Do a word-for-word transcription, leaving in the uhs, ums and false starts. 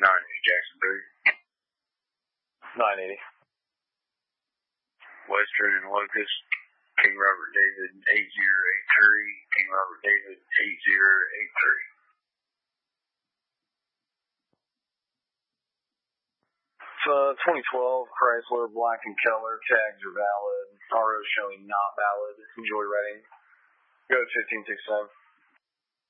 nine eighty Jackson three. nine eighty. Western and Locust. King Robert David eight zero eight three. King Robert David eight zero eight three. Uh, twenty twelve Chrysler Black and Keller, tags are valid. R O showing not valid. Enjoy writing. Go to fifteen sixty-seven.